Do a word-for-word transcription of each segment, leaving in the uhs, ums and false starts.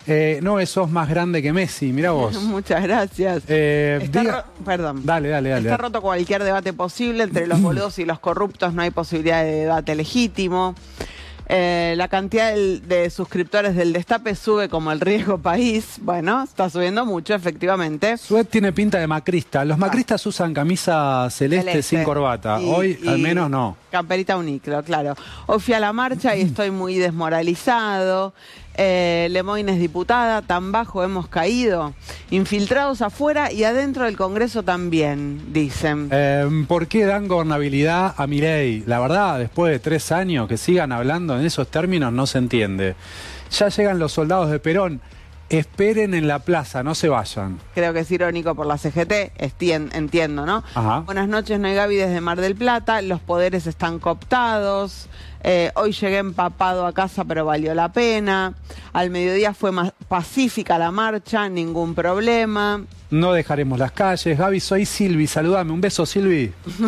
Eh, no, sos más grande que Messi, mirá vos. Muchas gracias. Eh, Está diga... Perdón. Dale, dale, dale. Está roto cualquier debate posible. Entre los boludos y los corruptos no hay posibilidad de debate legítimo. Eh, la cantidad de, de suscriptores del Destape sube como el riesgo país. Bueno, está subiendo mucho, efectivamente. Suet tiene pinta de macrista. Los macristas ah. usan camisa celeste, celeste. sin corbata. Y, Hoy y al menos no. Camperita uniclo, claro. Hoy fui a la marcha y estoy muy desmoralizado. Eh, Lemoyne es diputada, tan bajo hemos caído. Infiltrados afuera y adentro del Congreso también, dicen. Eh, ¿Por qué dan gobernabilidad a Milei? La verdad, después de tres años que sigan hablando en esos términos, no se entiende. Ya llegan los soldados de Perón. Esperen en la plaza, no se vayan. Creo que es irónico por la C G T, entiendo, ¿no? Ajá. Buenas noches, no hay Gaby desde Mar del Plata. Los poderes están cooptados. Eh, hoy llegué empapado a casa, pero valió la pena. Al mediodía fue más pacífica la marcha, ningún problema. No dejaremos las calles. Gaby, soy Silvi, saludame. Un beso, Silvi.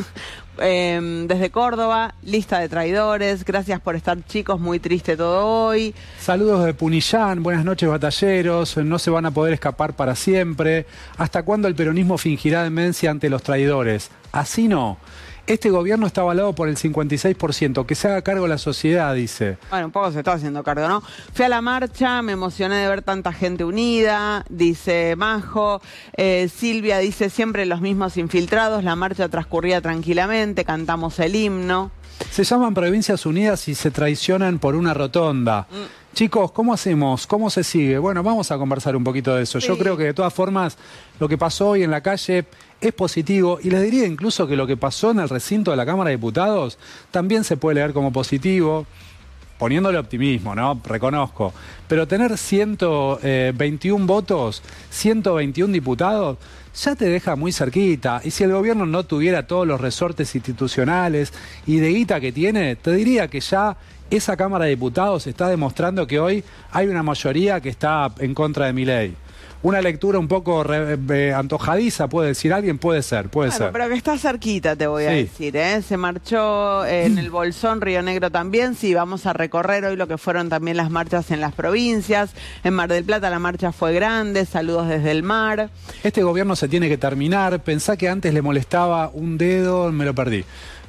Eh, desde Córdoba, lista de traidores, gracias por estar, chicos, muy triste todo hoy. Saludos de Punillán, buenas noches, batalleros, no se van a poder escapar para siempre. ¿Hasta cuándo el peronismo fingirá demencia ante los traidores? Así no. Este gobierno está avalado por el cincuenta y seis por ciento. Que se haga cargo la sociedad, dice. Bueno, un poco se está haciendo cargo, ¿no? Fui a la marcha, me emocioné de ver tanta gente unida, dice Majo. Eh, Silvia dice, siempre los mismos infiltrados. La marcha transcurría tranquilamente, cantamos el himno. Se llaman Provincias Unidas y se traicionan por una rotonda. Mm. Chicos, ¿cómo hacemos? ¿Cómo se sigue? Bueno, vamos a conversar un poquito de eso. Sí. Yo creo que de todas formas lo que pasó hoy en la calle es positivo y les diría incluso que lo que pasó en el recinto de la Cámara de Diputados también se puede leer como positivo, poniéndole optimismo, ¿no? Reconozco. Pero tener ciento veintiún votos, ciento veintiún diputados, ya te deja muy cerquita. Y si el gobierno no tuviera todos los resortes institucionales y de guita que tiene, te diría que ya esa Cámara de Diputados está demostrando que hoy hay una mayoría que está en contra de Milei. Una lectura un poco re, eh, antojadiza, puede decir alguien, puede ser, puede bueno, ser. Pero que está cerquita, te voy sí. a decir, ¿eh? Se marchó en el Bolsón, Río Negro también, sí, vamos a recorrer hoy lo que fueron también las marchas en las provincias. En Mar del Plata la marcha fue grande, saludos desde el mar. Este gobierno se tiene que terminar, pensá que antes le molestaba un dedo, me lo perdí.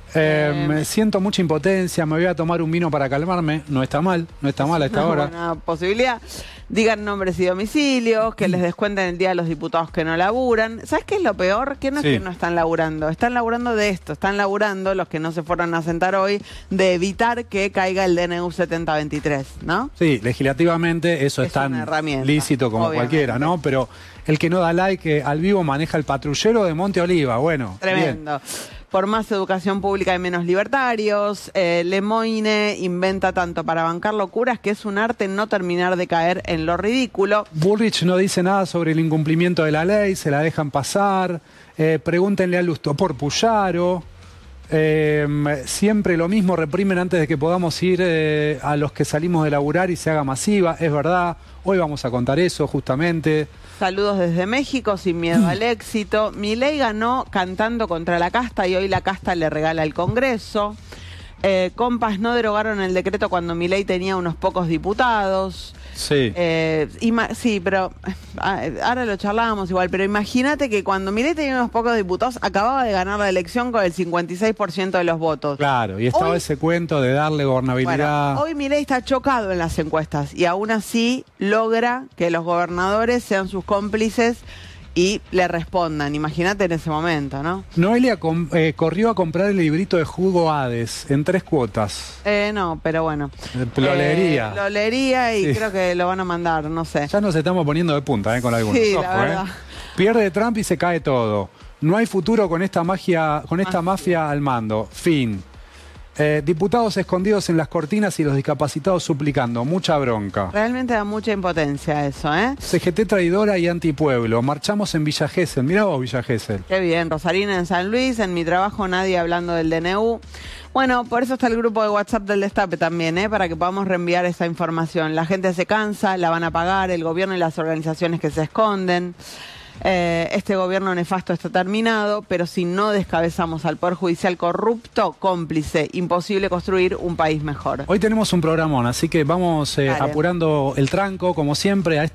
Eh, eh, siento mucha impotencia, me voy a tomar un vino para calmarme. No está mal, no está mal a esta hora. Una posibilidad. Digan nombres y domicilios, que les descuenten el día a los diputados que no laburan. ¿Sabes qué es lo peor? Que no sí. es que no están laburando, están laburando de esto, están laburando los que no se fueron a sentar hoy, de evitar que caiga el D N U setenta veintitrés, ¿no? Sí, legislativamente eso es, es tan lícito como obviamente. Cualquiera, ¿no? Pero el que no da like al vivo maneja el patrullero de Monte Oliva, bueno. Tremendo. Bien. Por más educación pública y menos libertarios. Eh, Lemoyne inventa tanto para bancar locuras que es un arte no terminar de caer en lo ridículo. Bullrich no dice nada sobre el incumplimiento de la ley, se la dejan pasar. Eh, pregúntenle a Lustó por Puyaro. Eh, siempre lo mismo, reprimen antes de que podamos ir eh, a los que salimos de laburar y se haga masiva. Es verdad, hoy vamos a contar eso justamente. Saludos desde México, sin miedo al éxito. Milei ganó cantando contra la casta y hoy la casta le regala el Congreso. Eh, compas, no derogaron el decreto cuando Milei tenía unos pocos diputados. Sí. Eh, sí, pero ahora lo charlábamos igual, pero imagínate que cuando Milei tenía unos pocos diputados, acababa de ganar la elección con el cincuenta y seis por ciento de los votos. Claro, y estaba hoy, ese cuento de darle gobernabilidad. Bueno, hoy Milei está chocado en las encuestas y aún así logra que los gobernadores sean sus cómplices y le respondan. Imagínate en ese momento, ¿no? Noelia eh, corrió a comprar el librito de Hugo Hades en tres cuotas. Eh, no, pero bueno. Lo eh, leería. Lo leería y sí. creo que lo van a mandar, no sé. Ya nos estamos poniendo de punta eh, con algunos. Sí, Ojo, la verdad. Eh. Pierde Trump y se cae todo. No hay futuro con esta magia, con esta mafia, mafia al mando. Fin. Eh, diputados escondidos en las cortinas y los discapacitados suplicando. Mucha bronca. Realmente da mucha impotencia eso, ¿eh? C G T traidora y antipueblo. Marchamos en Villa Gesell. Mirá vos, Villa Gesell. Qué bien. Rosarina en San Luis. En mi trabajo nadie hablando del D N U. Bueno, por eso está el grupo de WhatsApp del Destape también, ¿eh? Para que podamos reenviar esa información. La gente se cansa, la van a pagar, el gobierno y las organizaciones que se esconden. Eh, este gobierno nefasto está terminado, pero si no descabezamos al Poder Judicial corrupto, cómplice, imposible construir un país mejor. Hoy tenemos un programón, así que vamos eh, apurando el tranco, como siempre, a esta